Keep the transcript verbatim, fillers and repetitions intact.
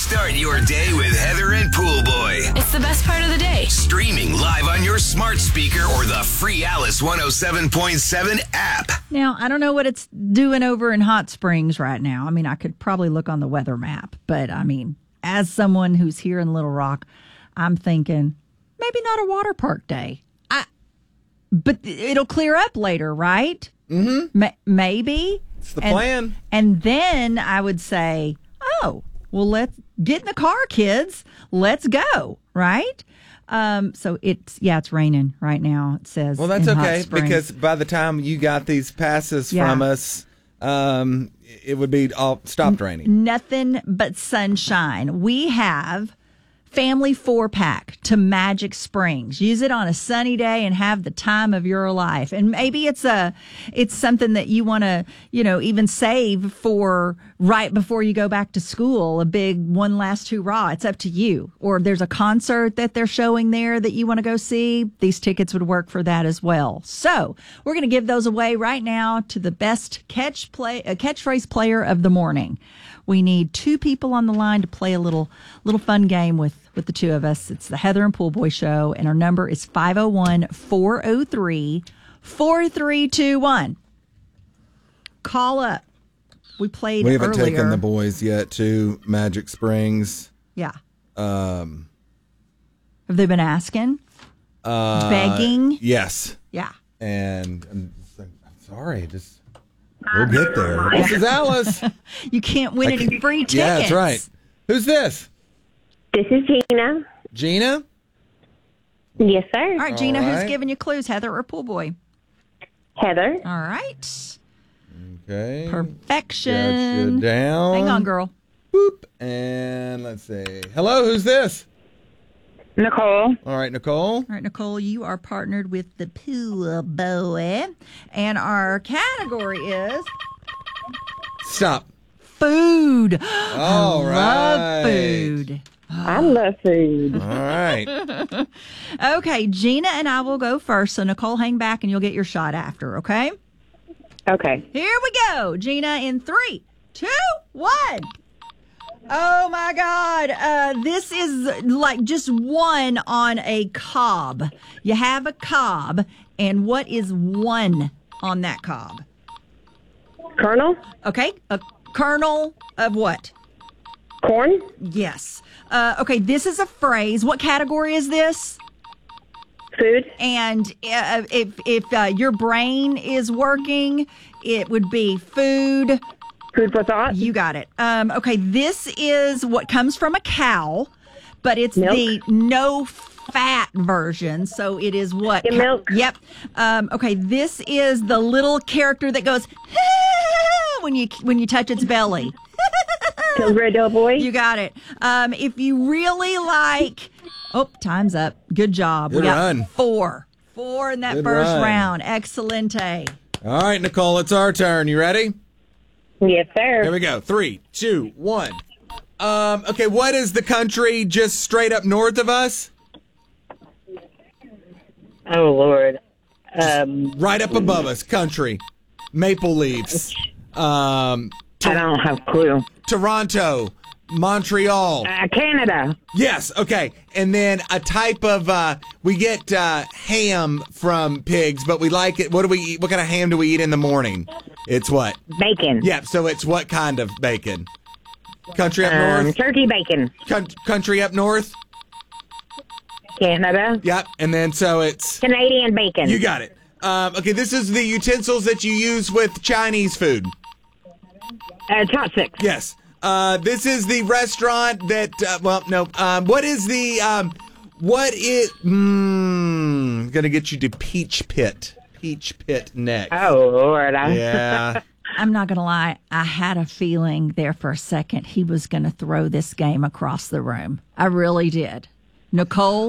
Start your day with Heather and Pool Boy. It's the best part of the day. Streaming live on your smart speaker or the free Alice one oh seven point seven app. Now, I don't know what it's doing over in Hot Springs right now. I mean, I could probably look on the weather map, but I mean, as someone who's here in Little Rock, I'm thinking maybe not a water park day. I, but it'll clear up later, right? Mm-hmm. Ma- maybe. It's the and, plan. And then I would say, oh, well, let's get in the car, kids. Let's go, right? Um, so it's, yeah, it's raining right now, it says. Well, that's in Hot okay, Springs. because by the time you got these passes Yeah. from us, um, it would be all stopped raining. Nothing but sunshine. We have family four pack to Magic Springs. Use it on a sunny day and have the time of your life. And maybe it's a it's something that you want to, you know, even save for right before you go back to school, a big one last hurrah. It's up to you. Or there's a concert that they're showing there that you want to go see. These tickets would work for that as well. So, we're going to give those away right now to the best catch play uh, catchphrase player of the morning. We need two people on the line to play a little little fun game with, with the two of us. It's the Heather and Pool Boy Show, and our number is five oh one, four oh three, four three two one. Call up. We played We haven't earlier. taken the boys yet to Magic Springs. Yeah. Um, Have they been asking? uh, Begging? Yes. Yeah. And I'm, just like, I'm sorry, just we'll get there. This is Alice. You can't win I any can- free tickets. Yeah, that's right. Who's this? This is Gina. Gina? Yes, sir. All right, Gina, All who's right. giving you clues, Heather or Pool Boy? Heather. All right. Okay. Perfection. Gotcha down. Hang on, girl. Boop. And let's see. Hello, who's this? Nicole. All right, Nicole. All right, Nicole, you are partnered with the Pool Boy, and our category is Stop. food. All I right. love food. I love food. All right. Okay, Gina and I will go first, so Nicole, hang back, and you'll get your shot after, okay? Okay. Here we go. Gina, in three, two, one. Oh, my God. Uh, this is like just one on a cob. You have a cob, and what is one on that cob? Colonel. Okay, a kernel of what? Corn. Yes. Uh, okay, this is a phrase. What category is this? Food. And uh, if if uh, your brain is working, it would be food. Food for thought. You got it. Um, okay, this is what comes from a cow, but it's Milk. the no fat version. So it is what? The milk. Yep. Um, okay, this is the little character that goes when you when you touch its belly. Pillsbury Doughboy. You got it. Um, if you really like, oh, time's up. Good job. Good we got run. four, four in that Good first run. round. Excellente. All right, Nicole, it's our turn. You ready? Yes, sir. Here we go. Three, two, one. Um, okay, what is the country just straight up north of us? Oh, Lord. Um, Right up above us, country. Maple leaves. Um, I don't have a clue. Toronto. Montreal. Uh, Canada. Yes, okay. And then a type of, uh, we get uh, ham from pigs, but we like it. What do we eat? What kind of ham do we eat in the morning? It's what? Bacon. Yep, so it's what kind of bacon? Country up Um, north? turkey bacon. Coun- country up north? Canada. Yep, and then so it's... Canadian bacon. You got it. Um, okay, this is the utensils that you use with Chinese food. Uh, chopsticks. Yes. Uh, this is the restaurant that, uh, well, no. Um, what is the, um, what is, mmm, gonna get you to Peach Pit. Peach Pit next. Oh, Lord. I, Yeah. I'm not going to lie. I had a feeling there for a second he was going to throw this game across the room. I really did. Nicole?